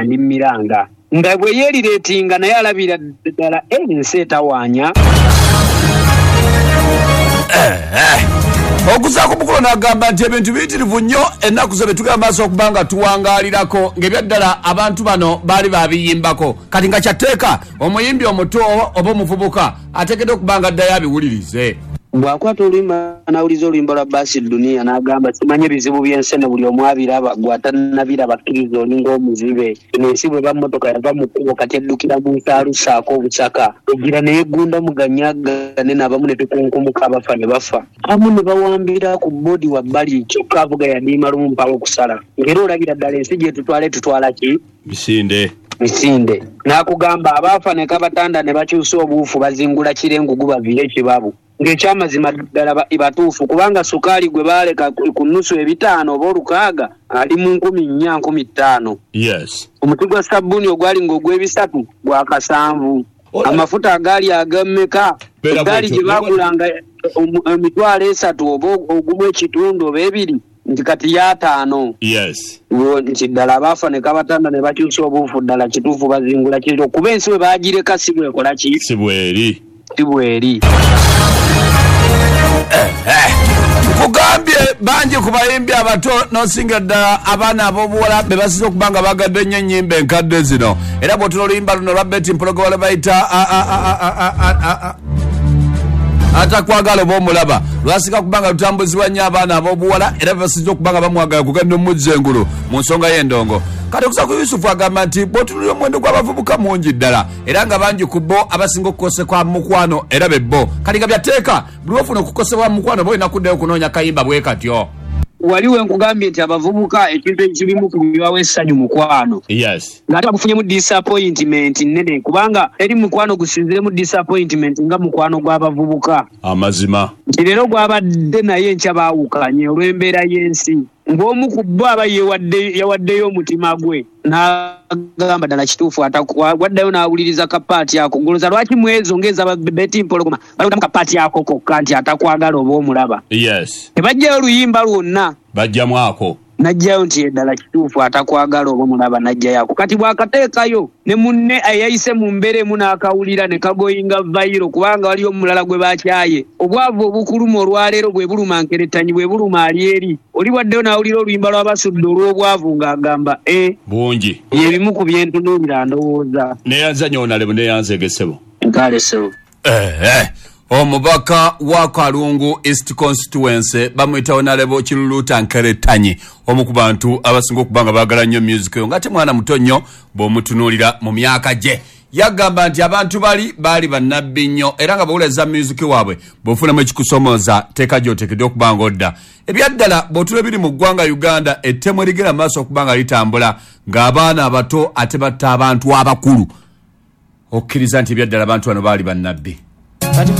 ndi Miranga nga bwe yeriretinga naye alabira ddala ensi etawaanya. Okuzaako Bukulo n'agamba nti ebintu biyitirivu nnyo ennaku ze betugenda maaso okubanga tuwangaalirako ng'ebyaddala abantu bano baali babiyimbako kati nga kyatteeka omuyimbi omuto oba omuvubuka ateekeddwa okubanga addayo abiwulirize. Bw'akwata oluyimba n'awuliza oluyimba lwa Baasi Dunia n'agamba simanye bizibu by'ensene buli omu abiraba gw'atannabiraba akkiriza olinga omuzibe. Eno ensi bwe bammotoka yava mu kkubo kati eddukira mu nsaalusaako obusaka egira ne yeggunda mu ganyaggane n'abamu ne tukunkumuka abafa ne bafa. Abamu ne bawambira ku boodi wabbali kyokka avuga yadiima lumumpawo okusala. Ng'era olabira ddala ensi gye tutwala ki? Misinde. N'akugamba abaafa ne kabatanda ne bakyusa obuufu bazingula kirengu gubaviire ekibabu. Ng'ekyamazima ddala batuufu kubanga sukaali gwe baaleka ku nnusu 5 oba 6 ali mu 4,450. Yes. Omuti gwa sabbuuni ogwali ng'ogw'ebisatu gwa 7. Amafuta agaali agammeka gaali gye baagulanga emitwalo 3 oba ogumu ekitundu oba 2 nti kati ya 5. Yes. Nti ddala abaafa ne kabatanda ne bakyusa obuufu ddala kituufu bazingula kiro kuba ensi bwe baagireka si bwekola ki? Si bweri. Kugambye bangi ku bayimbi abato n'osinga ddala abaana ab'obuwala be basize okubanga bagadde nnyo ennyimba enkadde zino era bw'otula oluyimba luno lwa Betty Mpologo wale bayita atakwagala oba omulaba lwasika kubanga lutambuzibwa nnyo abaana ab'obuwala era basize okubanga bamwagala kugenda omuzza engulu mu nsonga y'endongo. Kati okusa ku Yusufu agamba nti bw'otunulira omuwendo gw'abavubuka mungi ddala era nga bangi ku bo abasinga okukosebwa mu mukwano era bebbo kati nga byateeka buli wofuna okukosebwa mu mukwano boolina kuddayo okunoonya kayimba bwe katyo. Waliwo enkugambye nti abavubuka ekintu ekibimu ku bibawa essanyu mukwano. Yes. Ng'ate bakufunyemu disappointment nnene kubanga eri mukwano gusinziremu disappointment nga mukwano gw'abavubuka. Amazima. Nti leero gwabadde naye nkya baawukanye olw'embeera y'ensi. Ng'omu ku bo aba yawaddeyo omutima gwe n'agamba ddala kituufu waddayo n'awuliriza kapaati ako ngoloza lwaki mwezo ng'eza Betty Mpologoma balondamu kapaati ako kokka nti atakwagala oba omulaba. Yes. Tebajjayo oluyimba lwonna. Bajjamu ako. Najjayo nti eddala kituufu atakwagala oba omulaba najjayo ako. Kati bw'akateekayo ne munne ayayise mu mbeera emu n'akawulira ne kagoyinga vayiro kubanga waliyo omulala gwe baakyaye. Obwavu obukuluma olwaleero bwe buluma nkerettanyi bwe buluma alyeri. Oli waddeyo n'awulira oluyimba lw'abasudde olw'obwavu ng'agamba bungi. Ebimu ku bye ntunuulira ndowooza. Neyanza nyonalebo neyanza egesebo. Nkalesebo. Omubaka wa Kalungu East Constituency bamwita Honorable Kiruluta Nkeretanyi omu ku bantu abasinga okubanga baagala nnyo music yo ngate mwana muto nnyo bw'omutunuulira mu myaka gye yagamba nti abantu baali bannabbi nnyo era nga bawuleza music waabwe bw'ofunamu ekikusomoza teeka gy'oteekeddwa okubanga odda ebyaddala bw'otula biri mu ggwanga Uganda ettemu erigera maaso okubanga litambula ng'abaana abato ate batta abantu abakulu okkiriza nti ebyaddala abantu bano baali bannabbi.